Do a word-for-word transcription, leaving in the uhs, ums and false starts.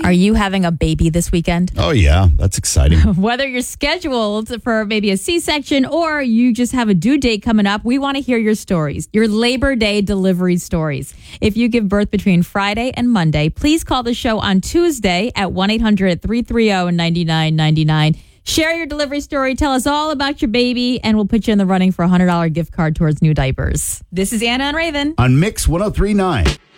Are you having a baby this weekend? Oh, yeah. That's exciting. Whether you're scheduled for maybe a C-section or you just have a due date coming up, we want to hear your stories, your Labor Day delivery stories. If you give birth between Friday and Monday, please call the show on Tuesday at one eight hundred three three zero nine nine nine nine. Share your delivery story. Tell us all about your baby, and we'll put you in the running for a one hundred dollars gift card towards new diapers. This is Anna and Raven On Mix one oh three point nine.